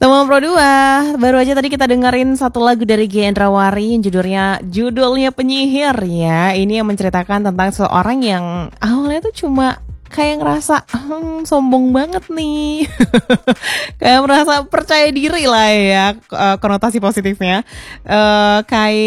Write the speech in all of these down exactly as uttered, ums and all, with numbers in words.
Teman Pro dua, baru aja tadi kita dengerin satu lagu dari G. Endrawari yang judulnya judulnya Penyihir ya. Ini yang menceritakan tentang seseorang yang awalnya tuh cuma kayak ngerasa hm, sombong banget nih. Kayak merasa percaya diri lah ya, konotasi positifnya. Uh,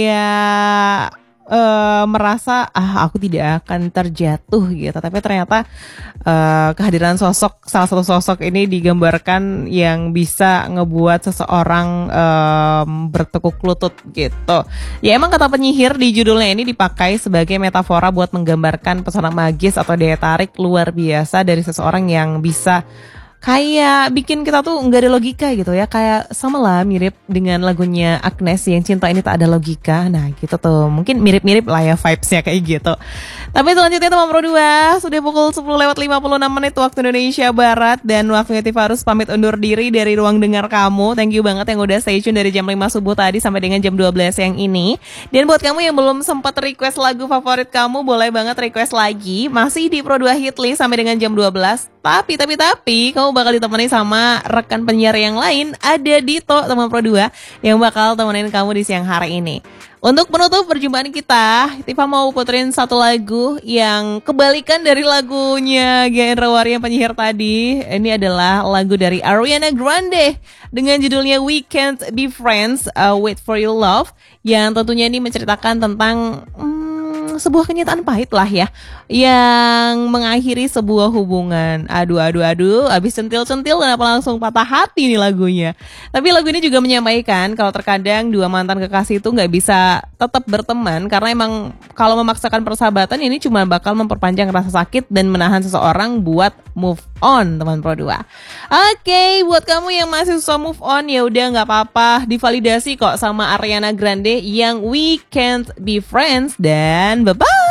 kayak Uh, merasa ah aku tidak akan terjatuh gitu, tapi ternyata uh, kehadiran sosok salah satu sosok ini digambarkan yang bisa ngebuat seseorang um, bertekuk lutut gitu. Ya emang kata penyihir di judulnya ini dipakai sebagai metafora buat menggambarkan pesona magis atau daya tarik luar biasa dari seseorang yang bisa kayak bikin kita tuh nggak ada logika gitu ya. Kayak sama lah mirip dengan lagunya Agnes yang cinta ini tak ada logika. Nah gitu tuh, mungkin mirip-mirip lah ya vibesnya kayak gitu. Tapi selanjutnya teman Pro dua, sudah pukul sepuluh lewat lima puluh enam menit waktu Indonesia Barat. Dan waktunya Tifa harus pamit undur diri dari ruang dengar kamu. Thank you banget yang udah stay tune dari jam lima subuh tadi sampai dengan jam dua belas yang ini. Dan buat kamu yang belum sempat request lagu favorit kamu, boleh banget request lagi. Masih di Pro dua Hitlist sampai dengan jam dua belas. Tapi, tapi, tapi, kamu bakal ditemani sama rekan penyiar yang lain. Ada Dito, teman Pro dua, yang bakal temenin kamu di siang hari ini. Untuk menutup perjumpaan kita, Tifa mau puterin satu lagu yang kebalikan dari lagunya G. Endrawari yang penyihir tadi. Ini adalah lagu dari Ariana Grande dengan judulnya We Can't Be Friends, uh, Wait For Your Love. Yang tentunya ini menceritakan tentang hmm, sebuah kenyataan pahit lah ya, yang mengakhiri sebuah hubungan. Aduh, aduh, aduh, abis centil-centil kenapa langsung patah hati nih lagunya. Tapi lagu ini juga menyampaikan kalau terkadang dua mantan kekasih itu gak bisa tetap berteman, karena emang kalau memaksakan persahabatan ini cuma bakal memperpanjang rasa sakit dan menahan seseorang buat move on, teman Pro dua. Oke, buat kamu yang masih susah move on, ya udah nggak apa-apa, divalidasi kok sama Ariana Grande yang We Can't Be Friends, dan bye-bye.